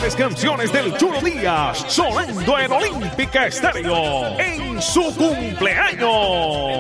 mejores canciones del Chulo Díaz sonando en Olímpica Estéreo en su cumpleaños.